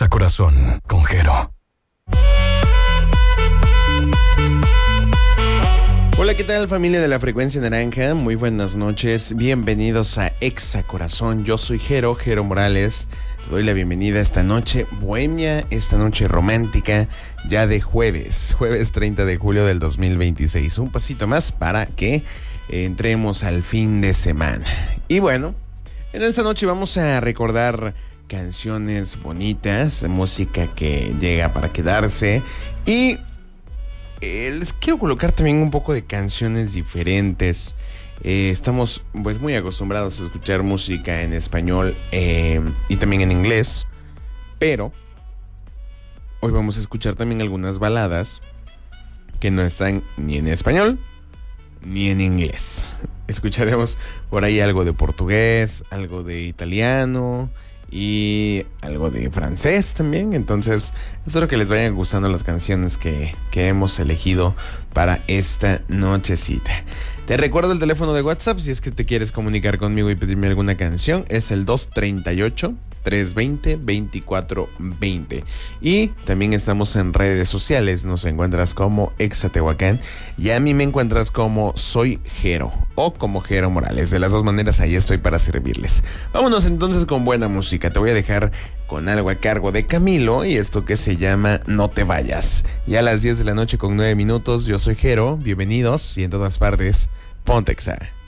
Exa Corazón con Jero. Hola, ¿qué tal, familia de la Frecuencia Naranja? Muy buenas noches, bienvenidos a Exa Corazón. Yo soy Jero Morales. Le doy la bienvenida a esta noche bohemia, esta noche romántica, ya de jueves 30 de julio del 2026. Un pasito más para que entremos al fin de semana. Y bueno, en esta noche vamos a recordar canciones bonitas, música que llega para quedarse, y les quiero colocar también un poco de canciones diferentes. Estamos pues muy acostumbrados a escuchar música en español y también en inglés, pero hoy vamos a escuchar también algunas baladas que no están ni en español ni en inglés. Escucharemos por ahí algo de portugués, algo de italiano y algo de francés también. Entonces espero que les vayan gustando las canciones que hemos elegido para esta nochecita. Te recuerdo el teléfono de WhatsApp si es que te quieres comunicar conmigo y pedirme alguna canción. Es el 238-320-2420. Y también estamos en redes sociales. Nos encuentras como Exatehuacán y a mí me encuentras como Soy Jero o como Jero Morales. De las dos maneras ahí estoy para servirles. Vámonos entonces con buena música. Te voy a dejar con algo a cargo de Camilo y esto que se llama No Te Vayas. Ya a las 10 de la noche con 9 minutos. Yo soy Jero. Bienvenidos y en todas partes, ponte Exa.